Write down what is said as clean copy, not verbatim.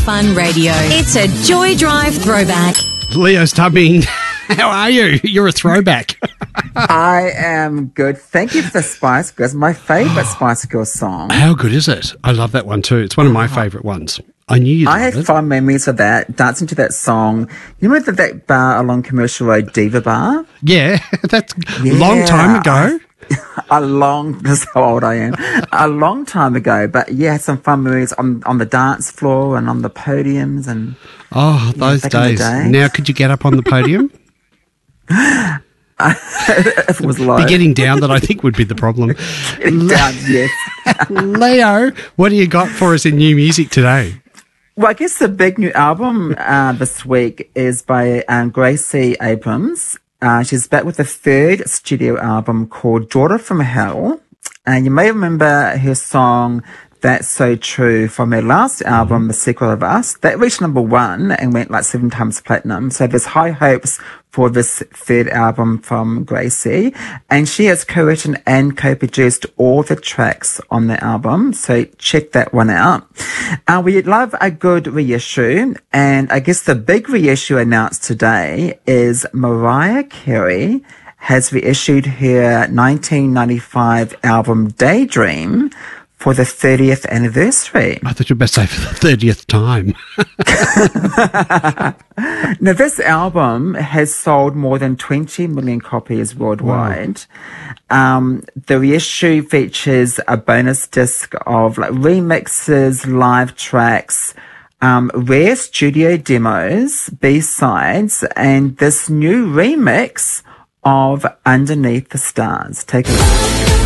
Fun Radio. It's a Joy Drive throwback. Leo's tubbing. How are you? You're a throwback. I am good. Thank you for the Spice Girls. My favourite Spice Girls song. How good is it? I love that one too. It's one of my favourite ones. I knew you'd I love had it. fond memories of that, dancing to that song. You remember that bar along Commercial Road, Diva Bar? Yeah, that's a long time ago. That's how old I am. A long time ago. But yeah, had some fun memories on the dance floor and on the podiums. And Oh, those back in the days. day. Now, could you get up on the podium? if it was low. Be getting down that I think would be the problem. Getting down, yes. Leo, what do you got for us in new music today? Well, I guess the big new album this week is by Gracie Abrams. She's back with a third studio album called Daughter from Hell. And you may remember her song That's So True from her last album, The Secret of Us. That reached #1 and went like 7 times platinum. So there's high hopes for this third album from Gracie. And she has co-written and co-produced all the tracks on the album. So check that one out. We love a good reissue. And I guess the big reissue announced today is Mariah Carey has reissued her 1995 album Daydream for the 30th anniversary. I thought you were about to say for the 30th time. Now, this album has sold more than 20 million copies worldwide. Wow. The reissue features a bonus disc of like remixes, live tracks, rare studio demos, B-sides, and this new remix of Underneath the Stars. Take a look.